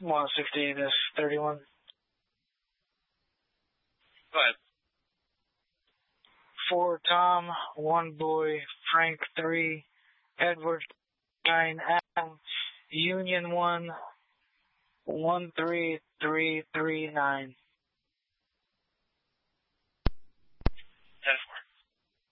160 to 31. Go ahead. 4 Tom, 1 Boy, Frank 3, Edward 9, Adam, Union 1, 13339.